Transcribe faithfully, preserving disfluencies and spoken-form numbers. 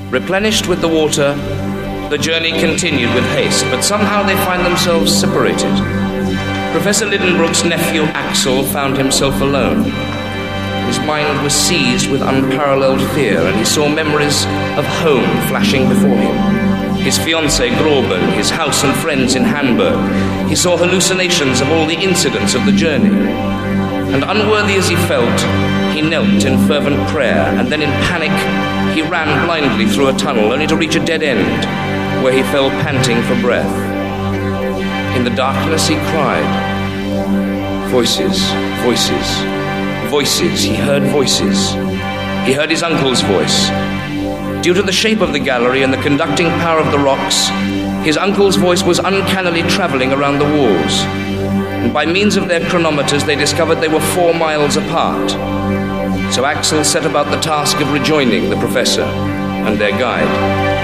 Replenished with the water, the journey continued with haste, but somehow they find themselves separated. Professor Lidenbrook's nephew Axel found himself alone. His mind was seized with unparalleled fear, and he saw memories of home flashing before him. His fiancée Groben, his house and friends in Hamburg. He saw hallucinations of all the incidents of the journey. And unworthy as he felt, he knelt in fervent prayer, and then in panic he ran blindly through a tunnel, only to reach a dead end, where he fell panting for breath. In the darkness he cried. Voices, voices, voices. He heard voices. He heard his uncle's voice. Due to the shape of the gallery and the conducting power of the rocks, his uncle's voice was uncannily traveling around the walls. And by means of their chronometers, they discovered they were four miles apart. So Axel set about the task of rejoining the professor and their guide.